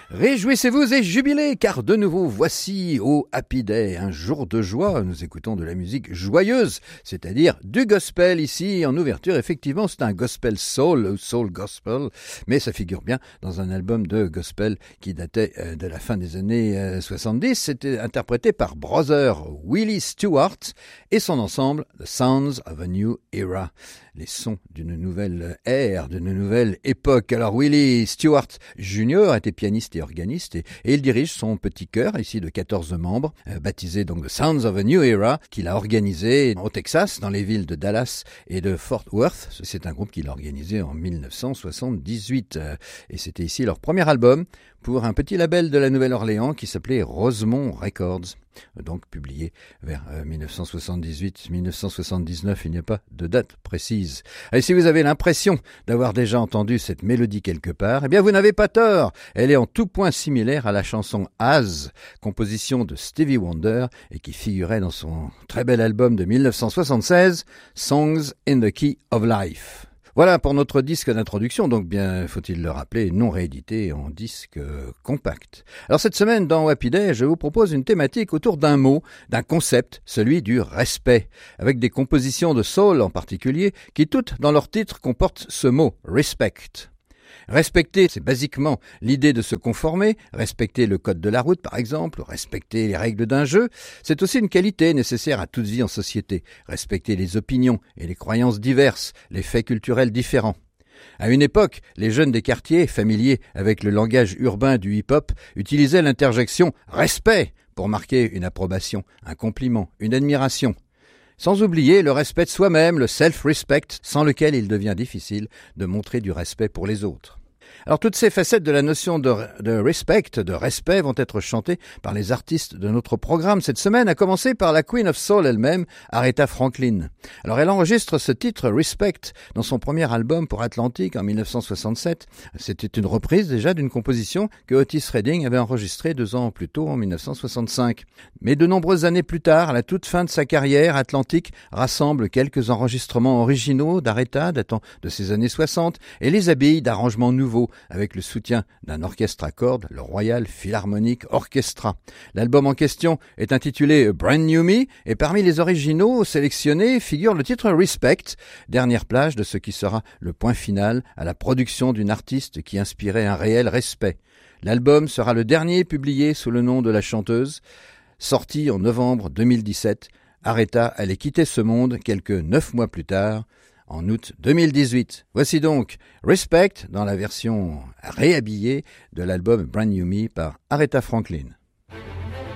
Réjouissez-vous et jubilez, car de nouveau voici au Happy Day, un jour de joie. Nous écoutons de la musique joyeuse, c'est-à-dire du gospel ici. En ouverture, effectivement, c'est un gospel soul, ou soul gospel, mais ça figure bien dans un album de gospel qui datait de la fin des années 70. C'était interprété par Brother Willie Stewart et son ensemble The Sounds of a New Era. Les sons d'une nouvelle ère, d'une nouvelle époque. Alors Willie Stewart Jr. était pianiste et organiste et il dirige son petit chœur ici de 14 membres, baptisé donc The Sounds of a New Era, qu'il a organisé au Texas, dans les villes de Dallas et de Fort Worth. C'est un groupe qu'il a organisé en 1978 et c'était ici leur premier album pour un petit label de la Nouvelle-Orléans qui s'appelait Rosemont Records. Donc publié vers 1978-1979, il n'y a pas de date précise. Et si vous avez l'impression d'avoir déjà entendu cette mélodie quelque part, eh bien vous n'avez pas tort. Elle est en tout point similaire à la chanson As, composition de Stevie Wonder et qui figurait dans son très bel album de 1976, Songs in the Key of Life. Voilà pour notre disque d'introduction, donc bien faut-il le rappeler, non réédité en disque compact. Alors cette semaine dans Happy Day, je vous propose une thématique autour d'un mot, d'un concept, celui du respect, avec des compositions de soul en particulier, qui toutes dans leur titre comportent ce mot, respect. Respecter, c'est basiquement l'idée de se conformer, respecter le code de la route par exemple, respecter les règles d'un jeu. C'est aussi une qualité nécessaire à toute vie en société, respecter les opinions et les croyances diverses, les faits culturels différents. À une époque, les jeunes des quartiers, familiers avec le langage urbain du hip-hop, utilisaient l'interjection « respect » pour marquer une approbation, un compliment, une admiration. Sans oublier le respect de soi-même, le self-respect, sans lequel il devient difficile de montrer du respect pour les autres. Alors toutes ces facettes de la notion de respect vont être chantées par les artistes de notre programme cette semaine, à commencer par la Queen of Soul elle-même, Aretha Franklin. Alors elle enregistre ce titre Respect dans son premier album pour Atlantic en 1967. C'était une reprise déjà d'une composition que Otis Redding avait enregistrée 2 ans plus tôt en 1965. Mais de nombreuses années plus tard, à la toute fin de sa carrière, Atlantic rassemble quelques enregistrements originaux d'Aretha datant de ces années 60 et les habille d'arrangements nouveaux avec le soutien d'un orchestre à cordes, le Royal Philharmonic Orchestra. L'album en question est intitulé Brand New Me et parmi les originaux sélectionnés figure le titre Respect, dernière plage de ce qui sera le point final à la production d'une artiste qui inspirait un réel respect. L'album sera le dernier publié sous le nom de la chanteuse. Sorti en novembre 2017, Aretha allait quitter ce monde quelques 9 mois plus tard, en août 2018. Voici donc Respect dans la version réhabillée de l'album Brand New Me par Aretha Franklin.